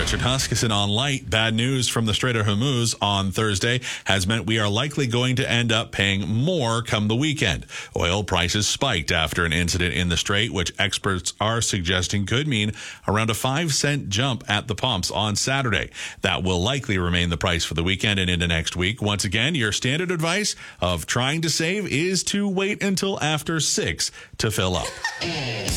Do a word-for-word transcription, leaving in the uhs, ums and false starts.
Richard Huskisson on Light. Bad news from the Strait of Hormuz on Thursday has meant we are likely going to end up paying more come the weekend. Oil prices spiked after an incident in the Strait, which experts are suggesting could mean around a five cent jump at the pumps on Saturday. That will likely remain the price for the weekend and into next week. Once again, your standard advice of trying to save is to wait until after six to fill up.